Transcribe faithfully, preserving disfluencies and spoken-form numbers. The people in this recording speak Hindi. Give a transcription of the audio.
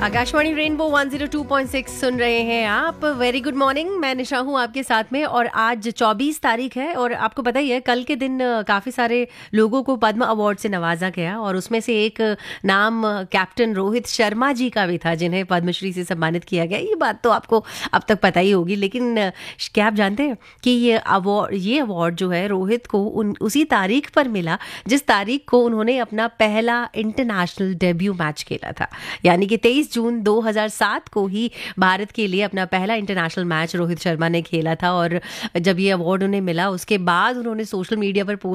Akashvani rainbow one zero two point six सुन रहे हैं आप। वेरी गुड मॉर्निंग, मैं निशा हूँ आपके साथ में। और आज चौबीस तारीख है और आपको पता ही है कल के दिन काफ़ी सारे लोगों को पद्म अवार्ड से नवाजा गया और उसमें से एक नाम कैप्टन रोहित शर्मा जी का भी था जिन्हें पद्मश्री से सम्मानित किया गया। ये बात तो आपको अब तक पता ही होगी, लेकिन क्या आप जानते हैं कि ये अवार्ड ये अवार्ड जो है रोहित को उन उसी तारीख पर मिला जिस तारीख को उन्होंने अपना पहला इंटरनेशनल डेब्यू मैच खेला था। यानी कि तेईस जून दो हज़ार सात को ही भारत के लिए अपना पहला इंटरनेशनल मैच रोहित शर्मा ने खेला था। और जब ये अवार्ड उन्हें मिला उसके बाद उन्होंने सोशल मीडिया पर पोस्ट